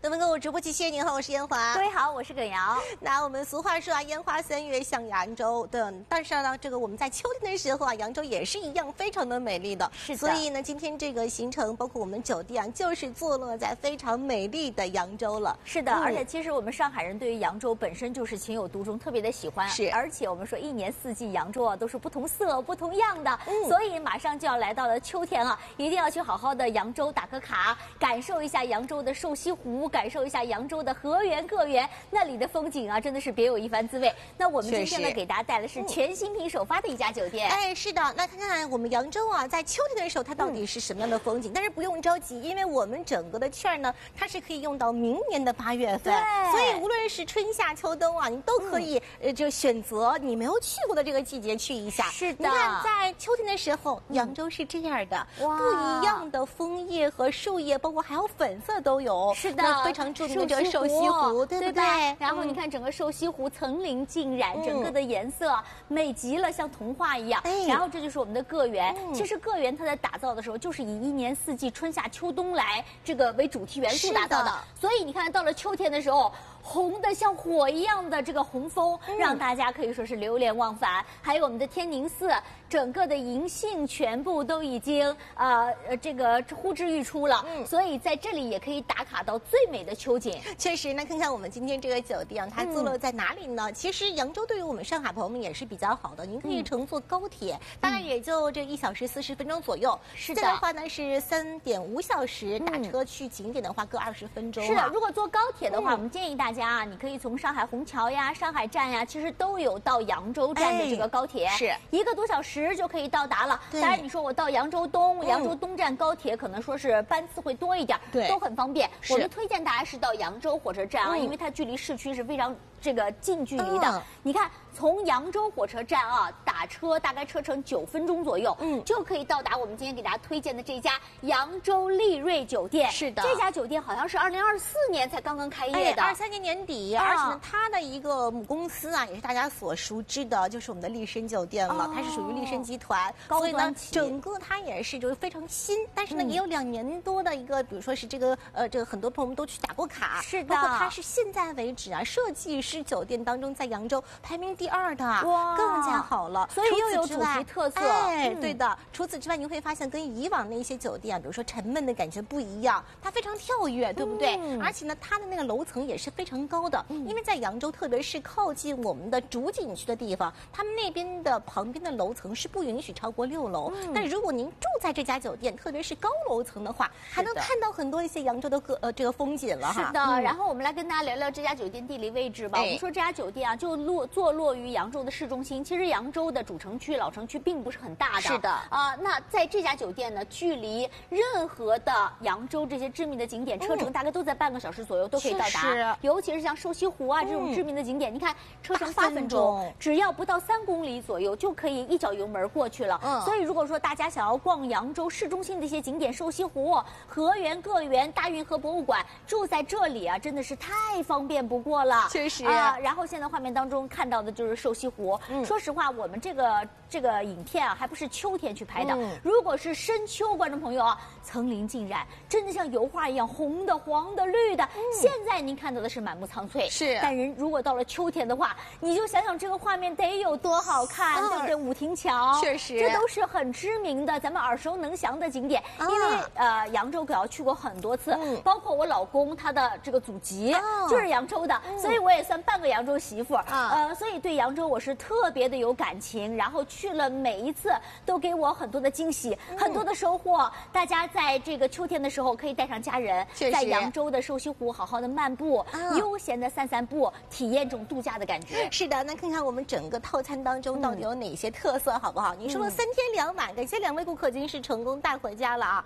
咱们跟我直播期，您好，我是烟华。 各位好，我是耿瑶。 那我们俗话说啊，烟花3月像扬州的，但是呢，这个我们在秋天的时候啊，扬州也是一样非常的美丽的。 是的。 所以呢，今天这个行程，包括我们酒店啊，就是坐落在非常美丽的扬州了。 是的，而且其实我们上海人对于扬州本身就是情有独钟，特别的喜欢。 是。 而且我们说一年四季扬州啊都是不同色、不同样的，所以马上就要来到了秋天啊，一定要去好好的扬州打个卡，感受一下扬州的瘦西湖，感受一下扬州的河源、个园，那里的风景啊，真的是别有一番滋味。那我们今天呢，给大家带来的是全新品首发的一家酒店。 哎，是的，那看看我们扬州啊，在秋天的时候，它到底是什么样的风景？但是不用着急，因为我们整个的券呢，它是可以用到明年的8月份，所以无论是春夏秋冬啊，你都可以就选择你没有去过的这个季节去一下。 是的， 你看在秋天的时候，扬州是这样的，不一样的枫叶和树叶，包括还有粉色都有。 是的， 非常著名的这个瘦西湖，对不对？ 然后你看整个瘦西湖层林尽染，整个的颜色美极了，像童话一样。然后这就是我们的个园。其实个园它在打造的时候，就是以1年4季春夏秋冬来这个为主题元素打造的。所以你看到了秋天的时候，红的像火一样的这个红枫，让大家可以说是流连忘返。还有我们的天宁寺，整个的银杏全部都已经这个呼之欲出了。所以在这里也可以打卡到最美的秋景。 确实，那看看我们今天这个酒店，它坐落在哪里呢？其实扬州对于我们上海朋友们也是比较好的，您可以乘坐高铁，大概也就这1小时40分钟左右。 是的。 这样的话呢是3.5小时，打车去景点的话各20分钟。 是的，如果坐高铁的话，我们建议大家啊，你可以从上海虹桥呀、上海站呀，其实都有到扬州站的这个高铁，是1个多小时就可以到达了。当然，你说我到扬州东，扬州东站高铁可能说是班次会多一点，都很方便。我们推荐大家是到扬州火车站啊，因为它距离市区是非常这个近距离的。你看，从扬州火车站啊打车大概车程9分钟左右，就可以到达我们今天给大家推荐的这家扬州丽瑞酒店。 是的， 这家酒店好像是2024年才刚刚开业的 ，23年年底。而且呢，它的一个母公司啊，也是大家所熟知的，就是我们的丽笙酒店了。它是属于丽笙集团，所以呢，整个它也是就是非常新，但是呢，也有2年多的一个，比如说是这个很多朋友们都去打过卡。 是的， 包括它是现在为止啊，设计师酒店当中在扬州排名第2的，更加好了。 所以又有主题特色。 对的。除此之外，你会发现跟以往的一些酒店，比如说沉闷的感觉不一样，它非常跳跃，对不对？而且呢，它的那个楼层也是非常高的，因为在扬州，特别是靠近我们的主景区的地方，他们那边的旁边的楼层是不允许超过6楼。但如果您住在这家酒店，特别是高楼层的话，还能看到很多一些扬州的这个风景了哈。 是的，然后我们来跟大家聊聊这家酒店地理位置吧。我们说这家酒店啊，就坐落于扬州的市中心。其实扬州的主城区、老城区并不是很大的。 是的那在这家酒店呢，距离任何的扬州这些知名的景点车程大概都在半个小时左右都可以到达。尤其是像瘦西湖啊这种知名的景点，你看车程8分钟，只要不到3公里左右就可以一脚油门过去了。所以如果说大家想要逛扬州市中心的一些景点，瘦西湖、河源、个园、大运河博物馆，住在这里啊，真的是太方便不过了。 确实然后现在画面当中看到的就是瘦西湖。说实话，我们这个影片啊，还不是秋天去拍的。如果是深秋，观众朋友啊，层林尽染，真的像油画一样，红的、黄的、绿的。现在您看到的是满目苍翠， 是。 但如果到了秋天的话，你就想想这个画面得有多好看，对不对？武亭桥， 确实， 这都是很知名的，咱们耳熟能详的景点。因为扬州可要去过很多次，包括我老公他的这个祖籍就是扬州的，所以我也算半个扬州媳妇。所以对扬州我是特别的有感情，然后去了每一次都给我很多的惊喜，很多的收获。大家在这个秋天的时候可以带上家人，在扬州的瘦西湖好好的漫步，悠闲的散散步，体验这种度假的感觉。 是的，那看看我们整个套餐当中到底有哪些特色，好不好？你说了3天2晚，感谢2位顾客已经是成功带回家了啊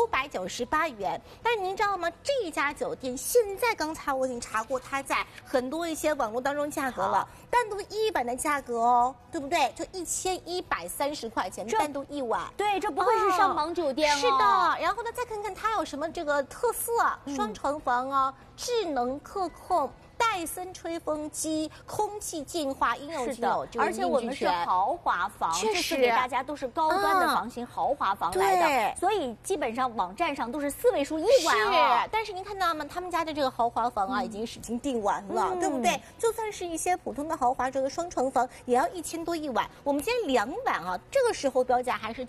，998元。但是您知道吗？这家酒店现在刚才我已经查过，它在很多一些网络当中价格了，单独1晚的价格哦，对不对？就1130块钱，单独1晚。 对，这不会是上榜酒店哦。 是的，然后呢，再看看它有什么这个特色啊，双床房啊，智能客控。带戴森吹风机、空气净化，应有尽有。 而且我们是豪华房， 确实给大家都是高端的房型、豪华房来的，所以基本上网站上都是4位数1晚是，但是您看到吗？他们家的这个豪华房啊，已经订完了，对不对？就算是一些普通的豪华这个双床房，也要1000多1晚。我们今天2晚啊，这个时候标价还是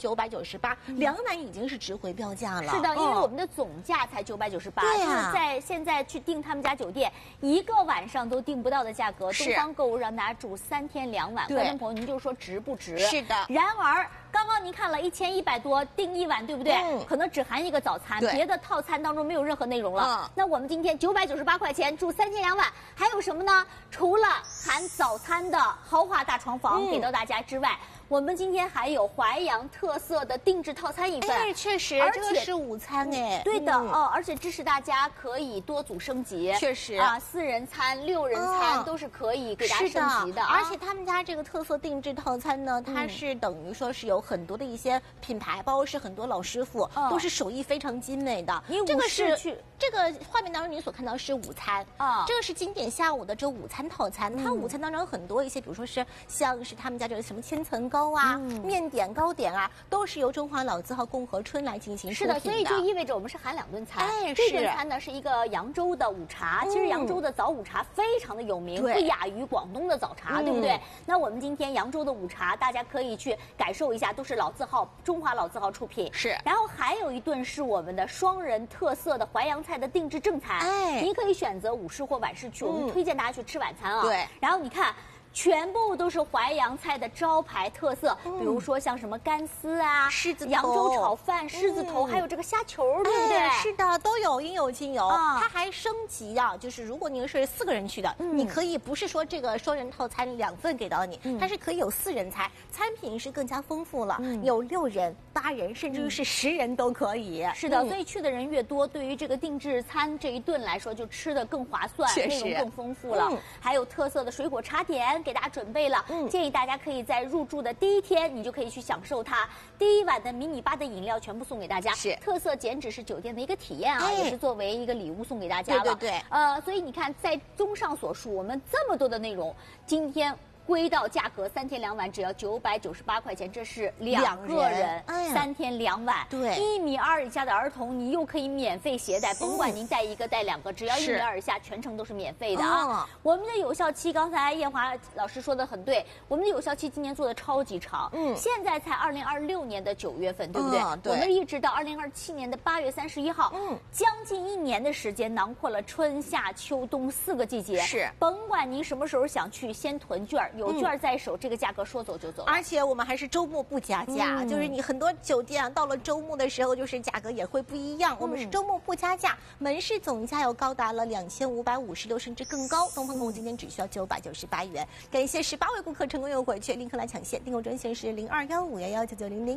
998，2晚已经是值回标价了。 是的，因为我们的总价才998，就是在现在去订他们家酒店1个晚上都订不到的价格。东方购物让大家住3天2晚，观众朋友您就说值不值？ 是的。 然而刚刚您看了1100多订1晚，对不对？可能只含一个早餐，别的套餐当中没有任何内容了。那我们今天998块钱住3天2晚，还有什么呢？除了含早餐的豪华大床房给到大家之外，我们今天还有淮扬特色的定制套餐1份。 哎，确实，这个是午餐哎。 对的而且支持大家可以多组升级。 确实 4人餐、6人餐都是可以给大家升级的。 而且他们家这个特色定制套餐呢，它是等于说是有很多的一些品牌，包括是很多老师傅，都是手艺非常精美的。这个是这个画面当中您所看到是午餐这个是经典下午的这午餐套餐。它午餐当中有很多一些，比如说是像是他们家这个什么千层糕啊、面点、糕点啊，都是由中华老字号共和春来进行出品的。 是的，所以就意味着我们是含2顿餐。这顿餐呢是一个扬州的午茶，其实扬州的早午茶非常的有名，不亚于广东的早茶，对不对？那我们今天扬州的午茶，大家可以去感受一下，都是老字号中华老字号出品。 是。 然后还有一顿是我们的双人特色的淮扬菜的定制正餐，您可以选择午市或晚市去，我们推荐大家去吃晚餐啊。 对。 然后你看。全部都是淮扬菜的招牌特色，比如说像什么干丝啊、 狮子头、 扬州炒饭、狮子头，还有这个虾球，对不对？ 是的，都有，应有尽有。它还升级啊，就是如果您是4个人去的，你可以不是说这个双人套餐2份给到你，它是可以有4人餐，餐品是更加丰富了，有6人、8人，甚至于是10人都可以。 是的，所以去的人越多，对于这个定制餐这一顿来说，就吃的更划算，内容更丰富了。还有特色的水果茶点。给大家准备了，建议大家可以在入住的第1天，你就可以去享受它。第1晚的迷你吧的饮料全部送给大家，是特色减脂是酒店的一个体验啊，也是作为一个礼物送给大家了。 对， 所以你看，在综上所述，我们这么多的内容，今天。归到价格3天2晚只要998块钱，这是2个人，3天2晚。 对 ，1.2米以下的儿童你又可以免费携带，甭管您带1个带2个，只要1.2米以下，全程都是免费的啊。我们的有效期，刚才燕华老师说的很对，我们的有效期今年做的超级长，现在才2026年的9月份，对不对？我们一直到2027年的8月31号，将近1年的时间，囊括了春夏秋冬4个季节。 是， 甭管您什么时候想去，先囤券。有券在手，这个价格说走就走。 而且我们还是周末不加价，就是你很多酒店啊，到了周末的时候，就是价格也会不一样。我们是周末不加价，门市总价要高达了2556，甚至更高。东方购物今天只需要998元。感谢18位顾客成功优惠券，立刻来抢现，订购专线是0215119900。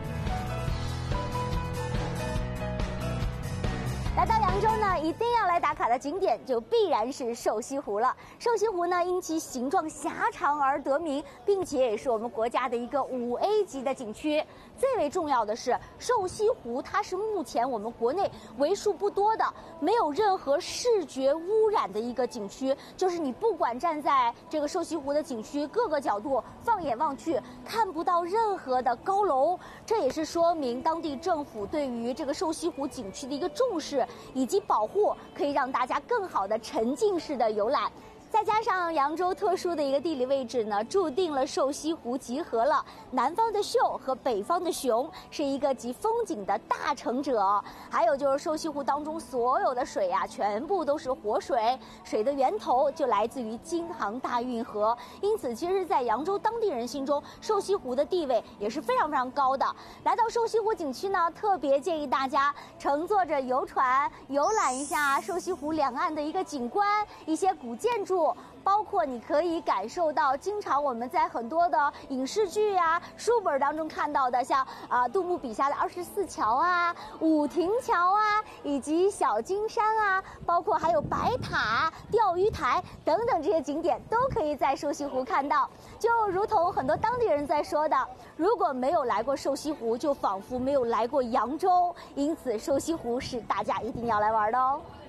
来到扬州呢，一定要来打卡的景点就必然是瘦西湖了。瘦西湖呢，因其形状狭长而得名，并且也是我们国家的一个5A 级的景区。最为重要的是，瘦西湖它是目前我们国内为数不多的没有任何视觉污染的一个景区。就是你不管站在这个瘦西湖的景区各个角度放眼望去，看不到任何的高楼。这也是说明当地政府对于这个瘦西湖景区的一个重视以及保护，可以让大家更好的沉浸式的游览。再加上扬州特殊的一个地理位置呢，注定了瘦西湖集合了南方的秀和北方的熊，是一个集风景的大成者。还有就是瘦西湖当中所有的水啊，全部都是活水，水的源头就来自于京杭大运河。因此，其实，在扬州当地人心中，瘦西湖的地位也是非常非常高的。来到瘦西湖景区呢，特别建议大家乘坐着游船游览一下瘦西湖两岸的一个景观，一些古建筑。包括你可以感受到经常我们在很多的影视剧啊、书本当中看到的，像杜牧笔下的24桥啊、武亭桥啊，以及小金山啊，包括还有白塔、钓鱼台等等这些景点，都可以在瘦西湖看到。就如同很多当地人在说的，如果没有来过瘦西湖，就仿佛没有来过扬州。因此，瘦西湖是大家一定要来玩的哦。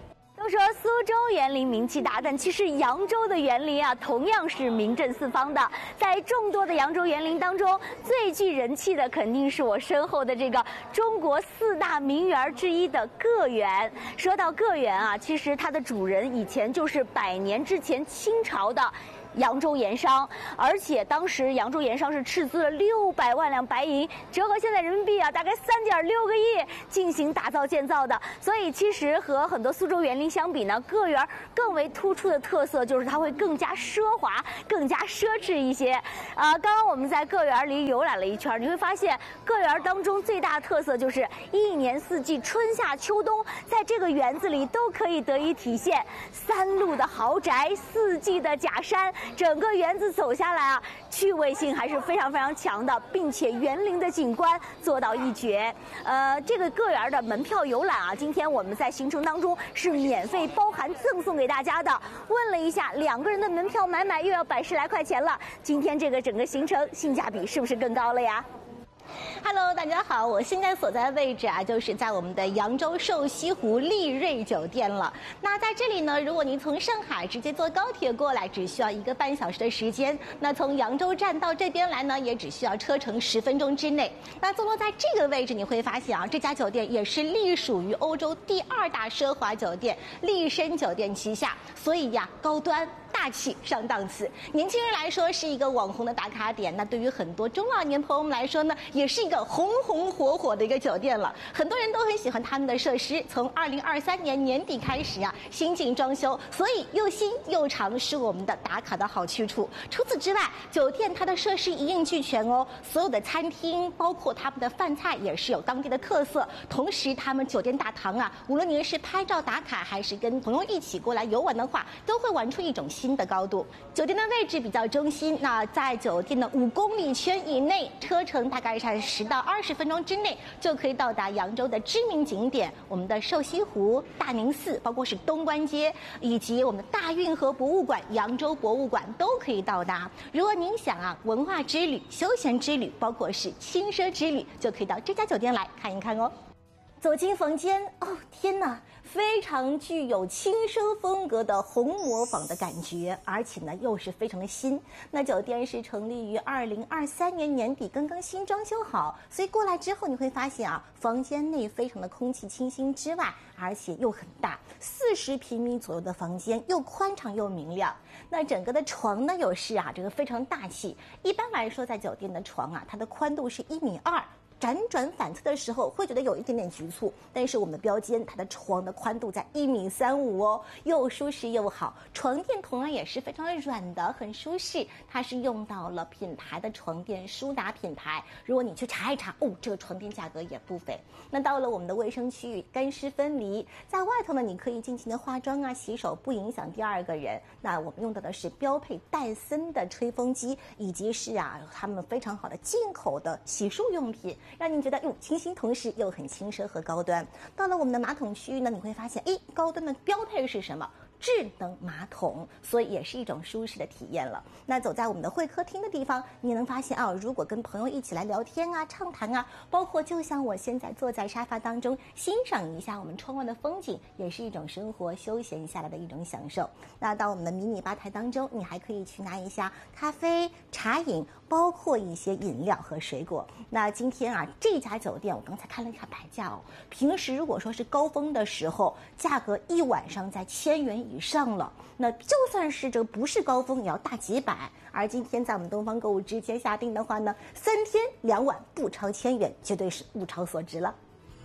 都说苏州园林名气大，但其实扬州的园林啊，同样是名震四方的。在众多的扬州园林当中，最具人气的肯定是我身后的这个中国4大名园之一的个园。说到个园啊，其实它的主人以前就是100年之前清朝的扬州盐商，而且当时扬州盐商是斥资了600万两白银，折合现在人民币啊，大概3.6个亿进行打造建造的。所以其实和很多苏州园林相比呢，个园更为突出的特色就是它会更加奢华、更加奢侈一些。刚刚我们在个园里游览了一圈，你会发现个园当中最大的特色就是1年4季春夏秋冬，在这个园子里都可以得以体现3路的豪宅、4季的假山。整个园子走下来啊，趣味性还是非常非常强的，并且园林的景观做到一绝。这个个园的门票游览啊，今天我们在行程当中是免费包含赠送给大家的。问了一下，2个人的门票买又要110来块钱了。今天这个整个行程性价比是不是更高了呀 ？Hello， 大家好，我现在所在的位置啊，就是在我们的扬州瘦西湖丽瑞酒店了。那在这里呢，如果您从上海直接坐高铁过来，只需要1个半小时的时间。那从扬州站到这边来呢，也只需要车程10分钟之内。那坐落在这个位置，你会发现啊，这家酒店也是隶属于欧洲第2大奢华酒店丽笙酒店旗下，所以呀，高端大气上档次。年轻人来说是一个网红的打卡点，那对于很多中老年朋友们来说呢，也是一个红红火火的一个酒店了。很多人都很喜欢他们的设施，从2023年年底开始啊，新进装修，所以又新又长是我们的打卡的好去处。除此之外，酒店它的设施一应俱全哦，所有的餐厅包括他们的饭菜也是有当地的特色。同时，他们酒店大堂啊，无论您是拍照打卡还是跟朋友一起过来游玩的话，都会玩出一种新的高度。酒店的位置比较中心，那在酒店的5公里圈以内，车程大概是10到20分钟之内就可以到达扬州的知名景点，我们的瘦西湖、大宁寺，包括是东关街，以及我们的大运河博物馆、扬州博物馆都可以到达。如果您想啊文化之旅、休闲之旅，包括是轻奢之旅，就可以到这家酒店来看一看哦。走进房间，哦天哪，非常具有轻奢风格的红磨坊的感觉，而且呢又是非常的新。那酒店是成立于2023年年底，刚刚新装修好，所以过来之后你会发现啊，房间内非常的空气清新之外，而且又很大，40平米左右的房间，又宽敞又明亮。那整个的床呢又是啊这个非常大气。一般来说，在酒店的床啊，它的宽度是1.2米。辗转反侧的时候会觉得有一点点局促，但是我们的标间它的床的宽度在1.35米哦，又舒适又好。床垫同样也是非常的软的，很舒适。它是用到了品牌的床垫，舒达品牌。如果你去查一查，哦，这个床垫价格也不菲。那到了我们的卫生区域，干湿分离，在外头呢你可以尽情的化妆啊、洗手，不影响第2个人。那我们用到的是标配戴森的吹风机，以及是啊他们非常好的进口的洗漱用品。让您觉得清新，同时又很轻奢和高端。到了我们的马桶区域呢，你会发现，高端的标配是什么？智能马桶，所以也是一种舒适的体验了。那走在我们的会客厅的地方，你也能发现啊，如果跟朋友一起来聊天啊、畅谈啊，包括就像我现在坐在沙发当中，欣赏一下我们窗外的风景，也是一种生活休闲下来的一种享受。那到我们的迷你吧台当中，你还可以去拿一下咖啡、茶饮，包括一些饮料和水果。那今天啊，这家酒店我刚才看了一下牌价哦，平时如果说是高峰的时候，价格1晚上在1000元以上了。那就算是这不是高峰，也要大几百。而今天在我们东方购物之前下定的话呢，3天2晚不超1000元，绝对是物超所值了。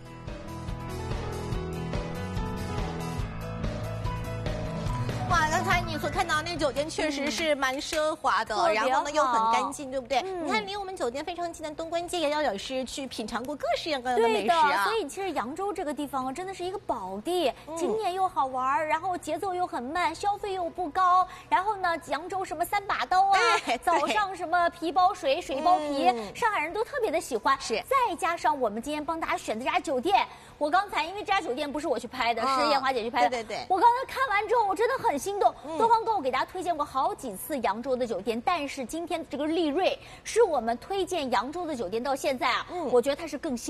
哇，刚才你所看到那个酒店确实是蛮奢华的，然后呢又很干净，对不对？你看离我们酒店非常近的东关街，也是去品尝过各式各样的美食啊。 所以其实扬州这个地方真的是一个宝地，景点又好玩，然后节奏又很慢，消费又不高。然后呢，扬州什么3把刀啊，早上什么皮包水，水包皮，上海人都特别的喜欢。 是， 再加上我们今天帮大家选的这家酒店，我刚才因为这家酒店不是我去拍的，是艳华姐去拍的。 对对对， 我刚才看完之后，我真的很心动。东方购物给大家推荐过好几次扬州的酒店，但是今天这个丽瑞是我们推荐扬州的酒店到现在啊，我觉得它是更新、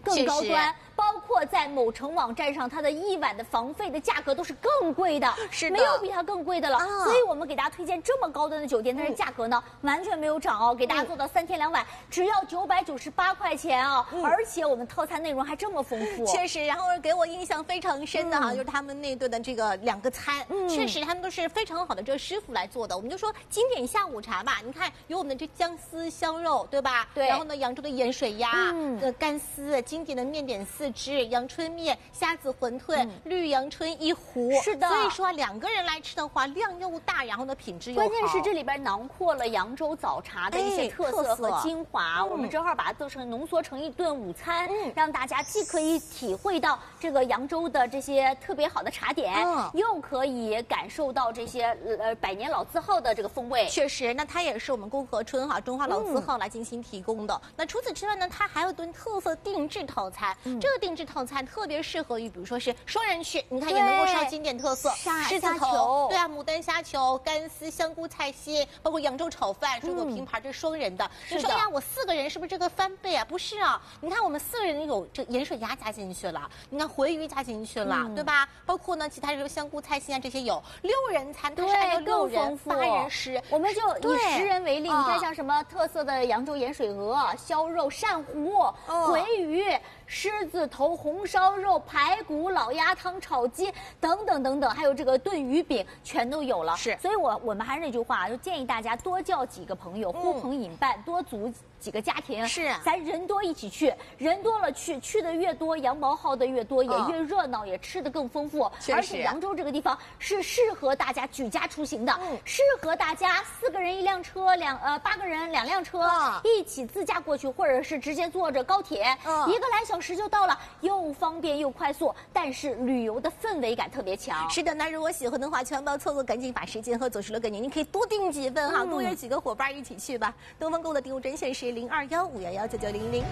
更高端。包括在某城网站上，它的1晚的房费的价格都是更贵的， 是的， 没有比它更贵的了。所以我们给大家推荐这么高端的酒店，但是价格呢完全没有涨哦，给大家做到3天2晚，只要998块钱啊，而且我们套餐内容还这么丰富。 确实，然后给我印象非常深的就是他们那顿的这个2个餐，确实他们都是非常好的这个师傅来做的。我们就说经典下午茶吧，你看有我们的这姜丝香肉，对吧？ 对。 然后呢，扬州的盐水鸭，干丝，经典的面点4只，阳春面、虾子馄饨、绿阳春1壶。 是的。 所以说2个人来吃的话，量又大，然后呢品质又好。 关键是这里边囊括了扬州早茶的一些特色和精华，我们正好把它做成浓缩成一顿午餐，让大家既可以体会到这个扬州的这些特别好的茶点，又可以感受到这些百年老字号的这个风味。 确实，那它也是我们共和春中华老字号来进行提供的。那除此之外呢，它还有一顿特色定制套餐，这个定制套餐特别适合于比如说是双人去，你看也能够烧经典特色狮子头，对啊，牡丹虾球、干丝、香菇菜心，包括扬州炒饭、水果拼盘，这是双人的。你说呀，我4个人是不是这个翻倍啊？不是啊，你看我们4个人有这盐水鸭加进去了，你看回鱼加进去了，对吧？包括呢其他这个香菇菜心啊这些有6人餐，它是按照6人8人10， 我们就以10人为例，你看像什么特色的扬州盐水鹅、烧肉、鳝糊、回鱼、狮子头、红烧肉、排骨、老鸭汤、炒鸡等等等等，还有这个炖鱼饼，全都有了。 是， 所以我们还是那句话，就建议大家多叫几个朋友，呼朋引伴，多组几个家庭， 是， 咱人多一起去，人多了去的越多，羊毛耗的越多，也越热闹，也吃的更丰富。而且扬州这个地方是适合大家举家出行的，适合大家4个人1辆车，8个人2辆车，一起自驾过去，或者是直接坐着高铁，1个来小时就到了，又方便又快速，但是旅游的氛围感特别强。 是的，那如果喜欢的话，千万不要错过，赶紧把时间和走时留给您，您可以多订几份哈，多约几个伙伴一起去吧。东方购的订购专线是0215119900。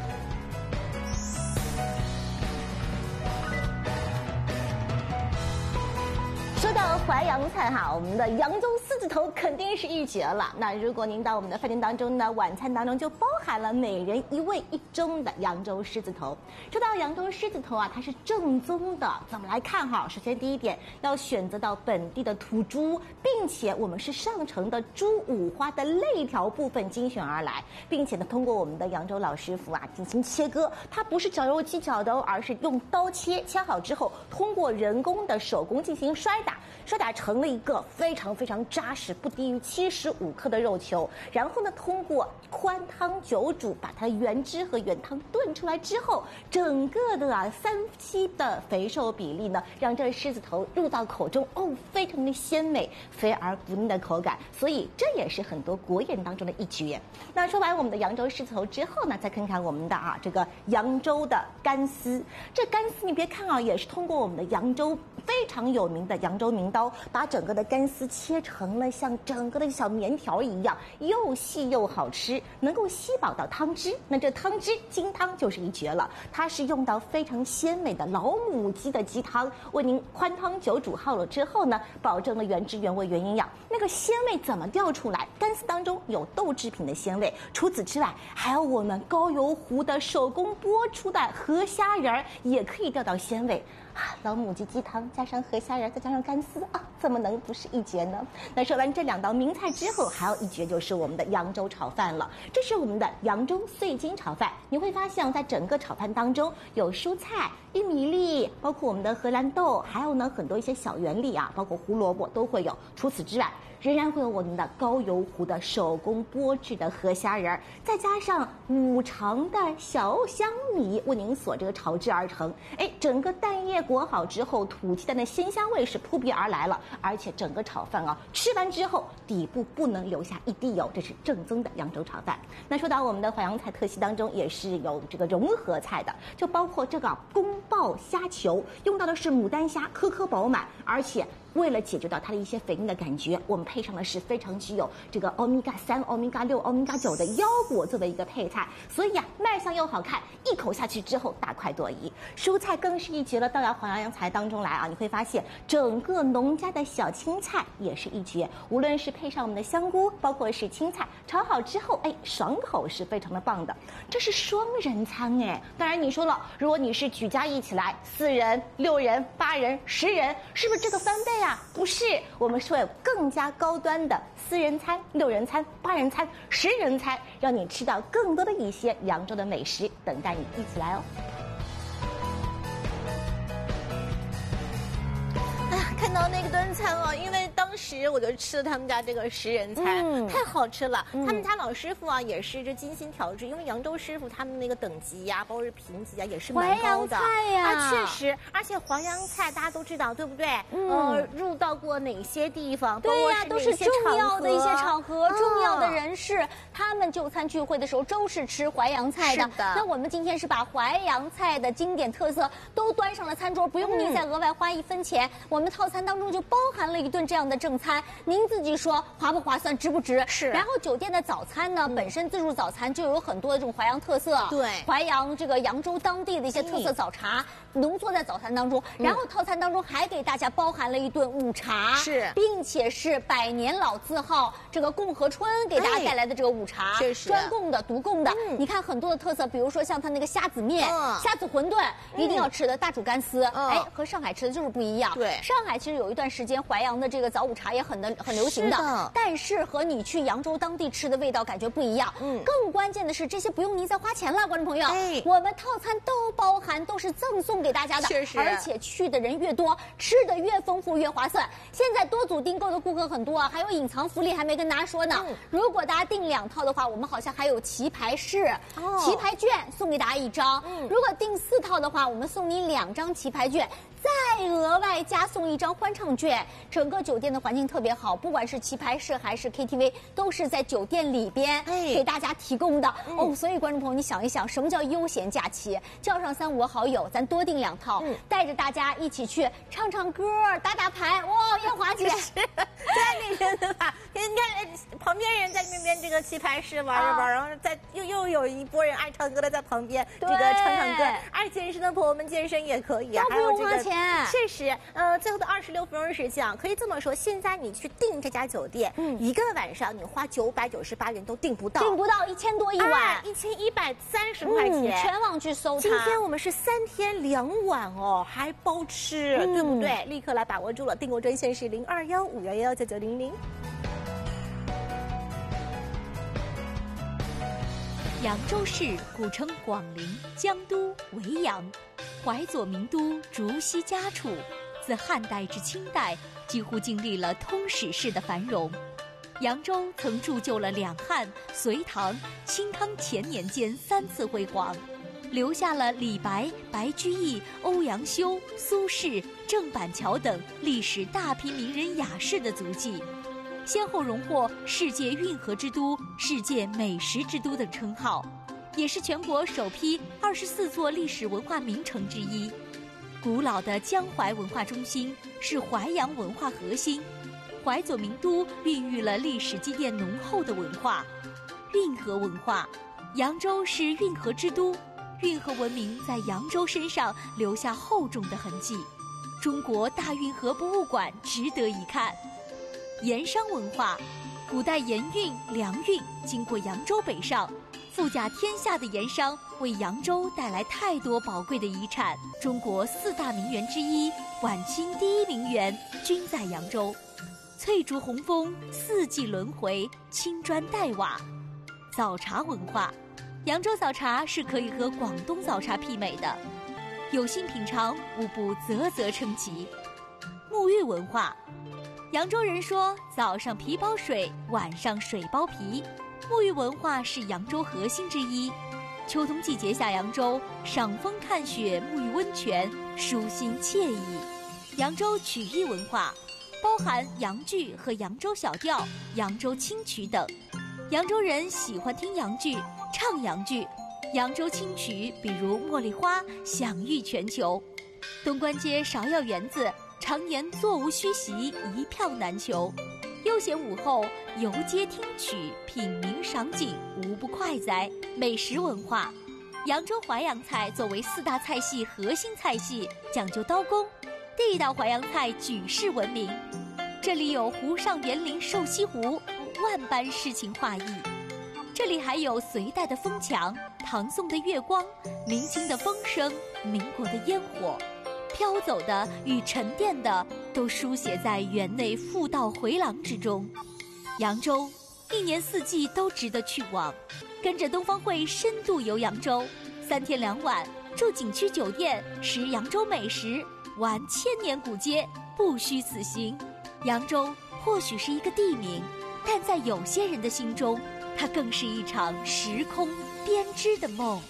说到淮扬菜哈，我们的扬州狮子头肯定是一绝了。那如果您到我们的饭店当中呢，晚餐当中就包含了每人1位1盅的扬州狮子头。说到扬州狮子头啊，它是正宗的，怎么来看哈？首先第一点，要选择到本地的土猪，并且我们是上乘的猪五花的肋条部分精选而来，并且呢，通过我们的扬州老师傅啊进行切割，它不是绞肉机绞的哦，而是用刀切好之后，通过人工的手工进行摔打成了一个非常非常扎实，不低于75克的肉球。然后呢，通过宽汤久煮，把它原汁和原汤炖出来之后，整个的3:7的肥瘦比例呢，让这狮子头入到口中非常的鲜美，肥而不腻的口感。所以这也是很多国宴当中的一绝。那说完我们的扬州狮子头之后呢，再看看我们的这个扬州的干丝。这干丝你别看也是通过我们的扬州非常有名的扬州名刀，把整个的干丝切成了像整个的小棉条一样，又细又好吃，能够吸饱到汤汁。那这汤汁金汤就是一绝了，它是用到非常鲜美的老母鸡的鸡汤，为您宽汤久煮好了之后呢，保证了原汁原味原营养。那个鲜味怎么调出来？干丝当中有豆制品的鲜味，除此之外还有我们高邮湖的手工剥出的河虾仁也可以调到鲜味。老母鸡鸡汤加上河虾仁，再加上干丝怎么能不是一绝呢？那说完这2道名菜之后，还有一绝就是我们的扬州炒饭了。这是我们的扬州碎金炒饭，你会发现在整个炒饭当中有蔬菜、玉米粒，包括我们的荷兰豆，还有呢很多一些小圆粒包括胡萝卜都会有。除此之外，仍然会有我们的高邮湖的手工剥制的河虾仁，再加上5常的小香米为您所这个炒制而成。整个蛋液裹好之后，土鸡蛋的鲜香味是扑鼻而来了，而且整个炒饭吃完之后底部不能留下一滴油，这是正宗的扬州炒饭。那说到我们的淮扬菜特系当中，也是有这个融合菜的，就包括这个宫爆虾球，用到的是牡丹虾，颗颗饱满，而且为了解决到它的一些肥腻的感觉，我们配上的是非常具有这个欧米伽3、欧米伽6、欧米伽9的腰果作为一个配菜，所以卖相又好看，一口下去之后大快朵颐。蔬菜更是一绝了，到黄洋菜当中来啊，你会发现整个农家的小青菜也是一绝，无论是配上我们的香菇，包括是青菜，炒好之后，爽口是非常的棒的。这是双人餐哎，当然你说了，如果你是举家一起来，4人、6人、8人、10人，是不是这个翻倍啊？不是，我们说有更加高端的4人餐、6人餐、8人餐、10人餐，让你吃到更多的一些扬州的美食，等待你一起来哦。看到那个炖餐哦，因为当时我就吃了他们家这个10人餐，太好吃了。他们家老师傅啊也是这精心调制，因为扬州师傅他们那个等级呀，包括是评级啊，也是蛮高的。 淮扬菜呀， 确实，而且淮扬菜大家都知道，对不对？入到过哪些地方？ 对呀，都是重要的一些场合，重要的人士，他们就餐聚会的时候都是吃淮扬菜的。那我们今天是把淮扬菜的经典特色都端上了餐桌，不用您再额外花1分钱。我们套餐当中就包含了一顿这样的正餐，您自己说划不划算，值不值？是。然后酒店的早餐呢，本身自助早餐就有很多的这种淮扬特色，对，淮扬这个扬州当地的一些特色早茶浓缩在早餐当中，然后套餐当中还给大家包含了一顿午茶，是，并且是百年老字号这个共和春给大家带来的这个午茶，确实专供的、独供的。你看很多的特色，比如说像它那个虾子面、虾子馄饨，一定要吃的大煮干丝，和上海吃的就是不一样。对，上海其实有一段时间淮扬的这个早午茶也很流行的，但是和你去扬州当地吃的味道感觉不一样。更关键的是这些不用您再花钱了，观众朋友，我们套餐都包含，都是赠送给大家的，确实，而且去的人越多，吃的越丰富越划算。现在多组订购的顾客很多啊，还有隐藏福利还没跟大家说呢。如果大家订2套的话，我们好像还有棋牌室、棋牌券送给大家1张。如果订4套的话，我们送您2张棋牌券。再额外加送1张欢唱券，整个酒店的环境特别好，不管是棋牌室还是 KTV， 都是在酒店里边给大家提供的所以观众朋友，你想一想，什么叫悠闲假期？叫上3、5个好友，咱多订2套，带着大家一起去唱唱歌、打打牌。哇，艳华姐在那边对吧？你看旁边人在那边这个棋牌室玩着玩，然后又有一波人爱唱歌的在旁边这个唱唱歌，爱健身的朋友们健身也可以， 都不用花钱。 确实，最后的26分钟时间可以这么说，现在你去订这家酒店，一个晚上你花998元都订不到，1000多1晚，1130块钱， 全网去搜它。 今天我们是3天2晚哦，还包吃，对不对？立刻来把握住了，订购专线是021511999900。 扬州市古称广陵、江都、维扬，淮左名都，竹溪家处，自汉代至清代，几乎经历了通史式的繁荣。扬州曾铸就了两汉、隋唐、清康乾年间3次辉煌，留下了李白、白居易、欧阳修、苏轼、郑板桥等历史大批名人雅士的足迹，先后荣获世界运河之都、世界美食之都等称号，也是全国首批24座历史文化名城之一。古老的江淮文化中心是淮扬文化核心，淮左名都孕育了历史积淀浓厚的文化。运河文化，扬州是运河之都，运河文明在扬州身上留下厚重的痕迹，中国大运河博物馆值得一看。盐商文化，古代盐运、粮运经过扬州北上，富甲天下的盐商为扬州带来太多宝贵的遗产。中国4大名园之一，晚清第1名园均在扬州。翠竹红枫，四季轮回，青砖黛瓦。早茶文化，扬州早茶是可以和广东早茶媲美的，有幸品尝，无不啧啧称奇。沐浴文化，扬州人说早上皮包水，晚上水包皮，沐浴文化是扬州核心之一。秋冬季节下扬州，赏枫看雪，沐浴温泉，舒心惬意。扬州曲艺文化，包含扬剧和扬州小调、扬州清曲等。扬州人喜欢听扬剧，唱扬剧，扬州清曲比如《茉莉花》享誉全球。东关街芍药园子， 常年座无虚席，一票难求。悠闲午后，游街听曲，品茗赏景，无不快哉。美食文化，扬州淮扬菜作为4大菜系核心菜系，讲究刀工，地道淮扬菜举世闻名。这里有湖上园林瘦西湖，万般诗情画意。这里还有隋代的风墙、唐宋的月光、明清的风声、民国的烟火。飘走的与沉淀的都书写在园内复道回廊之中。扬州一年4季都值得去往，跟着东方会深度游扬州，3天2晚，住景区酒店，食扬州美食，玩1000年古街，不虚此行。扬州或许是一个地名，但在有些人的心中，它更是一场时空编织的梦。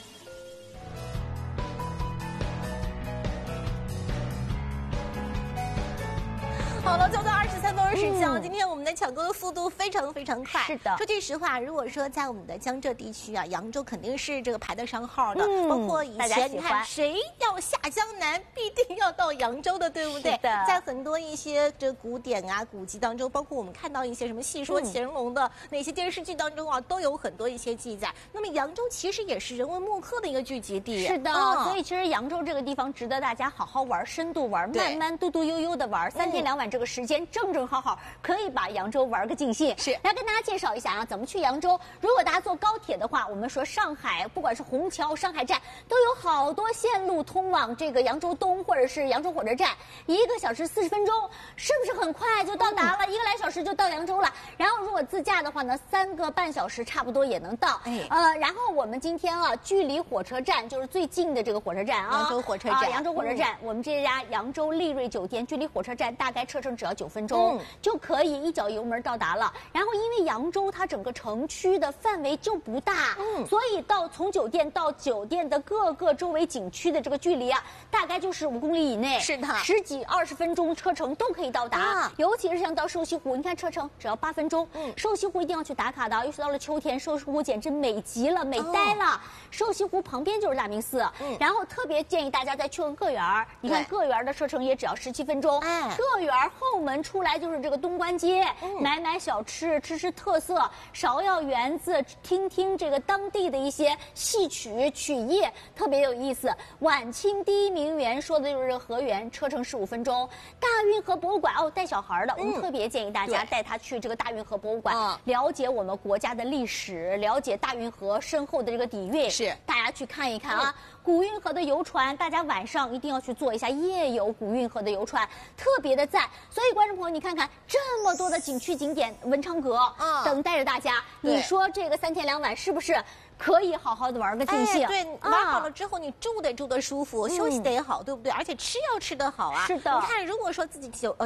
好了，就到23多时间，今天我们的抢购的速度非常非常快。 是的， 说句实话，如果说在我们的江浙地区啊，扬州肯定是这个排得上号的。包括以前你看谁要下江南，必定要到扬州的，对不对？在很多一些这古典啊、古籍当中，包括我们看到一些什么戏说乾隆的那些电视剧当中啊，都有很多一些记载。那么扬州其实也是人文墨客的一个聚集地。 是的，所以其实扬州这个地方值得大家好好玩、深度玩、慢慢嘟嘟悠悠的玩，3天2晚这个时间正正好好，可以把扬州玩个尽兴。 是， 来跟大家介绍一下啊，怎么去扬州。如果大家坐高铁的话，我们说上海，不管是虹桥、上海站，都有好多线路通往这个扬州东或者是扬州火车站，1个小时40分钟，是不是很快就到达了？1个来小时就到扬州了。然后如果自驾的话呢，3个半小时差不多也能到。然后我们今天啊，距离火车站就是最近的这个火车站啊， 扬州火车站， 扬州火车站，我们这家扬州丽瑞酒店距离火车站大概车程只要9分钟。就可以一脚油门到达了。然后因为扬州它整个城区的范围就不大，所以从酒店到酒店的各个周围景区的这个距离啊，大概就是5公里以内， 是的 ，10几20分钟车程都可以到达。尤其是像到瘦西湖，你看车程只要8分钟。瘦西湖一定要去打卡的，尤其到了秋天，瘦西湖简直美极了，美呆了。瘦西湖旁边就是大明寺，然后特别建议大家再去个个园，你看个园的车程也只要17分钟。个园后门出来就是这个东关街，买小吃，吃特色，芍药园子，听这个当地的一些戏曲曲艺，特别有意思。晚清第1名园说的就是这个河园，车程15分钟。大运河博物馆带小孩的，我们特别建议大家带他去这个大运河博物馆，了解我们国家的历史，了解大运河深厚的这个底蕴， 是大家去看一看啊。古运河的游船，大家晚上一定要去坐一下夜游古运河的游船，特别的赞。所以观众朋友，你看看这么多的景区景点，文昌阁等待着大家。你说这个3天2晚是不是可以好好的玩个尽兴？ 对，玩好了之后，你住得舒服，休息得也好，对不对？而且吃要吃得好啊。 是的。 你看，如果说自己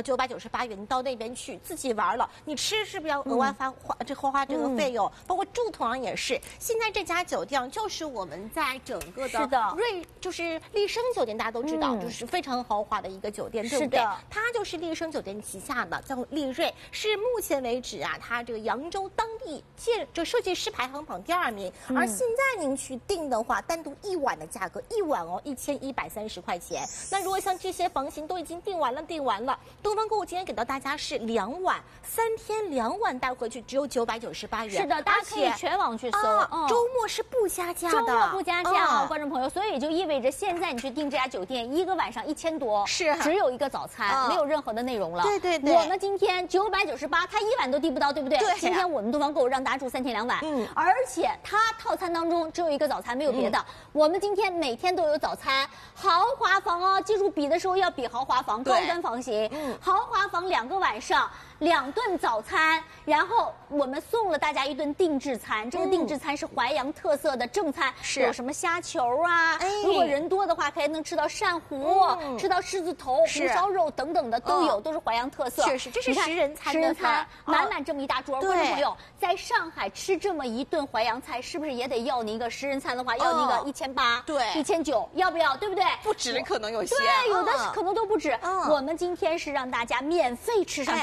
998元，你到那边去自己玩了，你吃是不是要额外花这个费用？包括住同样也是。现在这家酒店就是我们在整个的就是丽笙酒店，大家都知道，就是非常豪华的一个酒店，对不对？它就是丽笙酒店旗下的，叫丽瑞，是目前为止啊，它这个扬州当地设计师排行榜第2名。而现在您去订的话，单独1晚的价格，1晚1130块钱。那如果像这些房型都已经订完了，东方购物今天给到大家是2晚，3天2晚带回去只有998元。 是的，大家可以全网去搜。 周末是不加价的， 周末不加价，观众朋友，所以也就意味着现在你去订这家酒店，1个晚上1000多， 是只有1个早餐，没有任何的内容了。 对。 我们今天998，他1晚都订不到，对不对？ 对。 今天我们东方购物让大家住3天2晚，而且它套餐当中只有1个早餐，没有别的。我们今天每天都有早餐，豪华房哦，记住比的时候要比豪华房，高端房型。豪华房2个晚上2顿早餐，然后我们送了大家1顿定制餐。这个定制餐是淮扬特色的正餐，有什么虾球啊，如果人多的话，可以能吃到鳝糊，吃到狮子头、红烧肉等等的都有，都是淮扬特色。 是，这是10人餐。10 人餐，满这么一大桌。观众朋友，在上海吃这么一顿淮扬菜，是不是也得要您一个10人餐的话，要您个1800， 对 ，1900，要不要？对不对？ 不止，可能有些。 对，有的可能都不止。我们今天是让大家免费吃上这么一桌。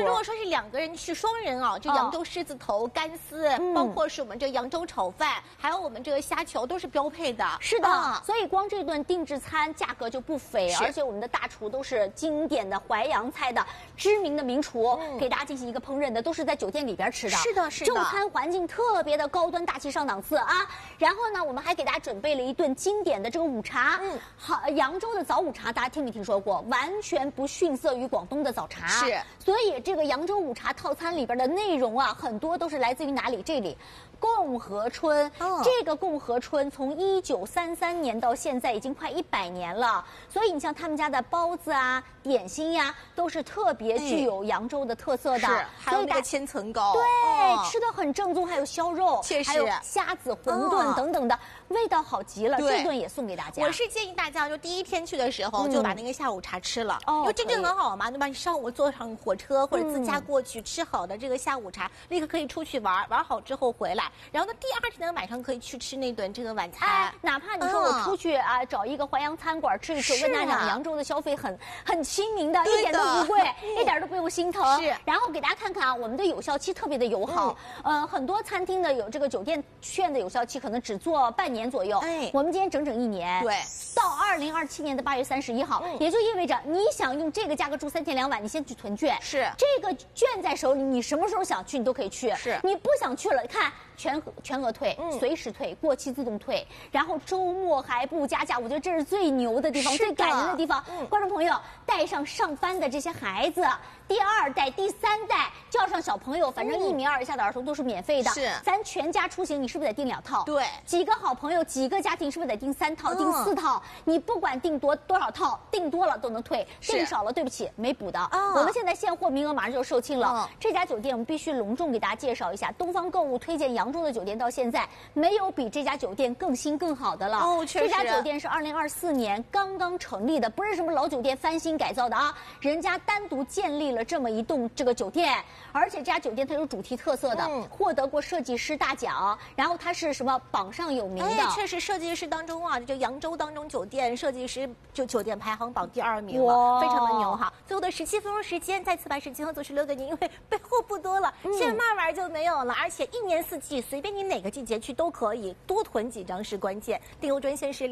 如果说是2个人是双人啊，这扬州狮子头、干丝，包括是我们这扬州炒饭，还有我们这个虾球都是标配的。 是的，所以光这顿定制餐价格就不菲，而且我们的大厨都是经典的淮扬菜的知名的名厨，给大家进行一个烹饪的，都是在酒店里边吃的。 是的，是的。 就餐环境特别的高端大气上档次啊。然后呢，我们还给大家准备了一顿经典的这个午茶。好，扬州的早午茶大家听没听说过？完全不逊色于广东的早茶。 是。 所以这个扬州午茶套餐里边的内容啊，很多都是来自于哪里？这里。共和春，这个共和春从1933年到现在已经快100年了，所以你像他们家的包子啊、点心呀，都是特别具有扬州的特色的。 是，还有那个千层糕， 对，吃的很正宗，还有烧肉， 确实， 还有虾子、馄饨等等的，味道好极了。这顿也送给大家。 我是建议大家，就第一天去的时候就把那个下午茶吃了，因为真正很好嘛，对吧？你上午坐上火车或者自驾过去，吃好的这个下午茶，立刻可以出去玩，玩好之后回来。然后呢，第2天的晚上可以去吃那顿这个晚餐。 哪怕你说我出去啊，找一个淮扬餐馆吃一吃，我跟大家讲，扬州的消费很亲民的，一点都不贵，一点都不用心疼。 是。 然后给大家看看啊，我们的有效期特别的友好。很多餐厅的有这个酒店券的有效期可能只做半年左右。我们今天整整1年。 对。 到2027年的8月31号，也就意味着你想用这个价格住3天2晚，你先去存券。 是。 这个券在手里，你什么时候想去你都可以去。 是。 你不想去了，看。全额退，随时退，过期自动退，然后周末还不加价，我觉得这是最牛的地方，最感人的地方。观众朋友，带上上班的这些孩子，第2代、第3代，叫上小朋友，反正1米2以下的儿童都是免费的。 是， 咱全家出行，你是不是得订2套？ 对， 几个好朋友，几个家庭，是不是得订3套、订4套？你不管订多少套，订多了都能退，订少了对不起没补的。我们现在现货名额马上就售罄了。这家酒店我们必须隆重给大家介绍一下，东方购物推荐扬州的酒店到现在没有比这家酒店更新更好的了。 确实， 这家酒店是2024年刚刚成立的，不是什么老酒店翻新改造的啊，人家单独建立了这么一栋这个酒店，而且这家酒店它有主题特色的，获得过设计师大奖，然后它是什么榜上有名的。 确实，设计师当中啊，就扬州当中酒店设计师就酒店排行榜第2名了，非常的牛哈。最后的17分钟时间，再次把时间和做出留给您，因为备货不多了，现在慢慢就没有了，而且1年4季随便你哪个季节去都可以，多囤几张是关键。订购专线是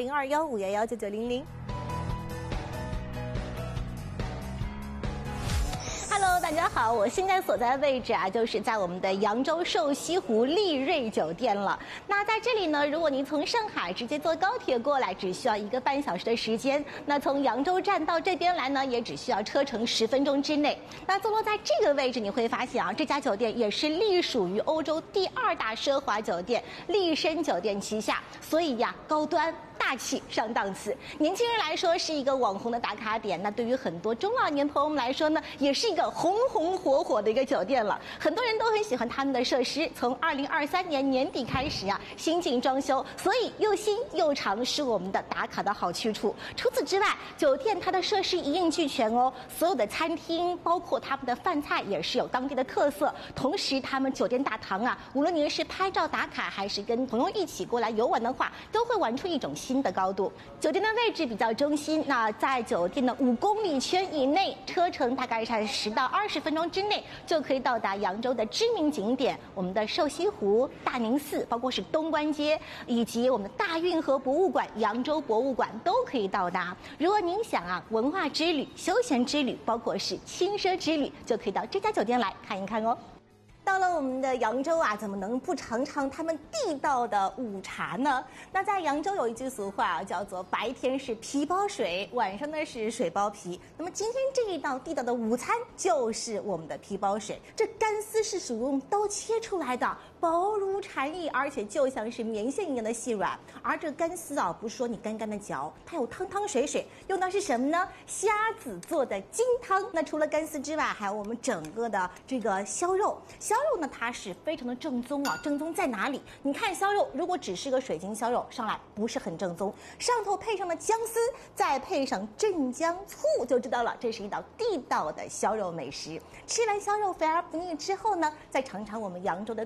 0215119900。Hello， 大家好，我现在所在的位置啊，就是在我们的扬州瘦西湖丽瑞酒店了。那在这里呢，如果您从上海直接坐高铁过来，只需要1个半小时的时间。那从扬州站到这边来呢，也只需要车程10分钟之内。那坐落在这个位置，你会发现啊，这家酒店也是隶属于欧洲第2大奢华酒店丽笙酒店旗下，所以呀，高端。大气上档次，年轻人来说是一个网红的打卡点，那对于很多中老年朋友们来说呢，也是一个红红火火的一个酒店了。很多人都很喜欢他们的设施，从2023年年底开始啊，新进装修，所以又新又长是我们的打卡的好去处。除此之外，酒店它的设施一应俱全哦，所有的餐厅包括他们的饭菜也是有当地的特色。同时，他们酒店大堂啊，无论您是拍照打卡，还是跟朋友一起过来游玩的话，都会玩出一种新的高度。酒店的位置比较中心，那在酒店的5公里圈以内，车程大概是10到20分钟之内就可以到达扬州的知名景点，我们的瘦西湖、大宁寺，包括是东关街，以及我们的大运河博物馆、扬州博物馆都可以到达。如果您想啊文化之旅、休闲之旅，包括是轻奢之旅，就可以到这家酒店来看一看哦。到了我们的扬州啊，怎么能不尝尝他们地道的午茶呢？那在扬州有一句俗话啊，叫做白天是皮包水，晚上呢是水包皮。那么今天这一道地道的午餐就是我们的皮包水。这干丝是属于用刀切出来的，薄如蝉翼，而且就像是棉线一样的细软。而这干丝啊，不是说你干干的嚼，它有汤汤水水，用的是什么呢？虾子做的金汤。那除了干丝之外，还有我们整个的这个削肉。削肉呢，它是非常的正宗啊，正宗在哪里？你看削肉，如果只是个水晶削肉，上来不是很正宗，上头配上了姜丝，再配上镇江醋，就知道了，这是一道地道的削肉美食。吃完削肉肥而不腻之后呢，再尝尝我们扬州的特色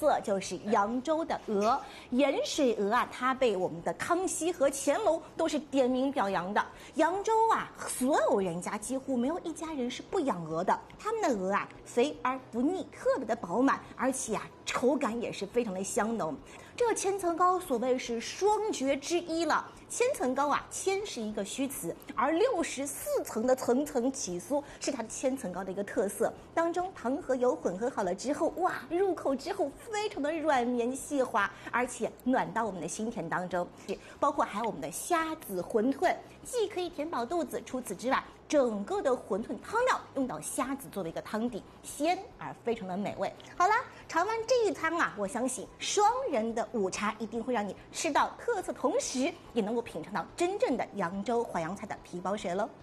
色就是扬州的鹅，盐水鹅啊，它被我们的康熙和乾隆都是点名表扬的。扬州啊，所有人家几乎没有一家人是不养鹅的。他们的鹅啊，肥而不腻，特别的饱满，而且啊，口感也是非常的香浓。这个千层糕所谓是双绝之一了。千层糕啊，千是一个虚词，而64层的层层起酥是它的千层糕的一个特色。当中糖和油混合好了之后，哇，入口之后非常的软绵细滑，而且暖到我们的心田当中。包括还有我们的虾子馄饨，既可以填饱肚子，除此之外，整个的馄饨汤料用到虾子作为一个汤底，鲜而非常的美味。好了，尝完这一餐啊，我相信双人的午茶一定会让你吃到特色，同时也能够品尝到真正的扬州淮扬菜的皮包水喽。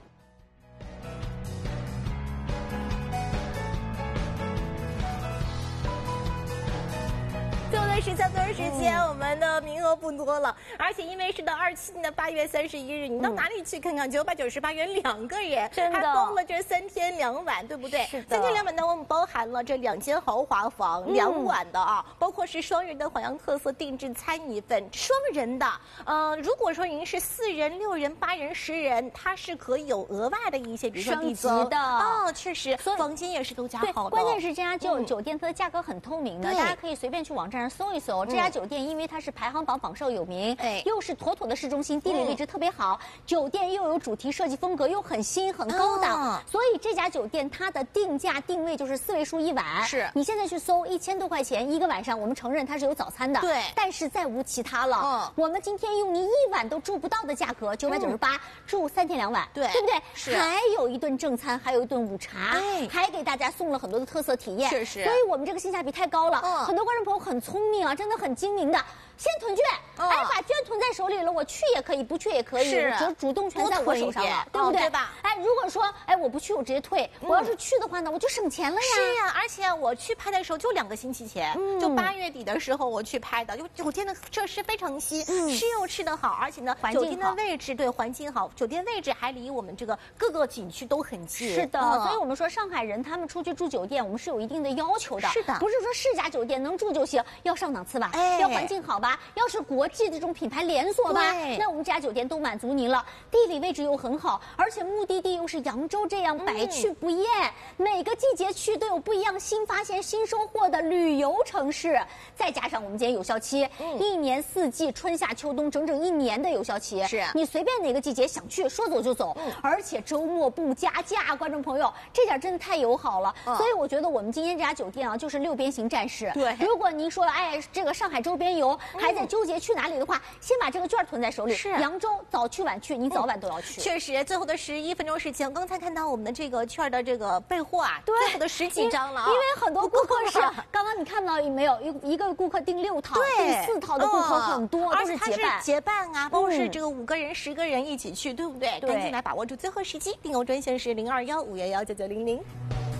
差不多时间，我们的名额不多了，而且因为是到27年的8月31日，你到哪里去看看？998元2个人， 真的还包了这3天2晚，对不对？ 是的 3天2晚呢，我们包含了这2间豪华房，2晚的啊，包括是双人的淮扬特色定制餐一份，双人的，如果说您是4人、6人、8人、10人，它是可以有额外的一些，比如说递增的哦，确实，房间也是都加好的。 关键是这家酒店它的价格很透明的， 对大家可以随便去网站上搜一搜。这家酒店因为它是排行榜榜首有名，又是妥妥的市中心，地理位置特别好，酒店又有主题设计风格，又很新很高档，所以这家酒店它的定价定位就是4位数1晚。 是你现在去搜1000多块钱1个晚上，我们承认它是有早餐的， 对， 但是再无其他了。我们今天用您1晚都住不到的价格，998住3天2晚， 对不对？ 是， 还有一顿正餐，还有一顿午茶，还给大家送了很多的特色体验， 是。 所以我们这个性价比太高了。很多观众朋友很聪明啊，真的很精明的。先囤券，把券囤在手里了，我去也可以，不去也可以，是主动权在我手上了，对不对？ 对吧？ 如果说我不去，我直接退；我要是去的话呢，我就省钱了呀。 是呀，而且我去拍的时候就2个星期前，就8月底的时候我去拍的，就酒店的设施非常新，吃又吃得好，而且呢，酒店的位置对环境好，酒店位置还离我们这个各个景区都很近。 是的，所以我们说上海人他们出去住酒店，我们是有一定的要求的。 是的， 不是说世家酒店能住就行，要上档次吧，要环境好吧，要是国际的这种品牌连锁吧，那我们这家酒店都满足您了。地理位置又很好，而且目的地又是扬州这样百去不厌，每个季节去都有不一样新发现、新收获的旅游城市。再加上我们今天有效期，1年4季，春夏秋冬，整整1年的有效期。 是你随便哪个季节想去，说走就走，而且周末不加价。观众朋友，这点真的太友好了。所以我觉得我们今天这家酒店啊，就是6边形战士。 对， 如果您说这个上海周边游还在纠结去哪里的话，先把这个券囤在手里。是扬州早去晚去，你早晚都要去。 确实，最后的11分钟时间，刚才看到我们的这个券的这个备货啊，最后的10几张了啊。 因为很多顾客是刚刚你看到没有，一个顾客订6套，订4套的顾客很多，都是结伴。 结伴啊，包括是这个5个人、10个人一起去，对不对？赶紧来把握住最后时机，订购专线是0215119900。